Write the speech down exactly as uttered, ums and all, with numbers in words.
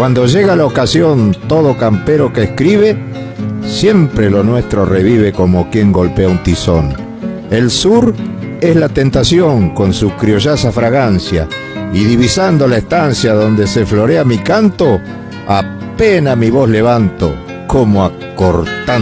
cuando llega la ocasión, todo campero que escribe, siempre lo nuestro revive como quien golpea un tizón. El sur es la tentación con su criollaza fragancia, y divisando la estancia donde se florea mi canto, apenas mi voz levanto, como acortando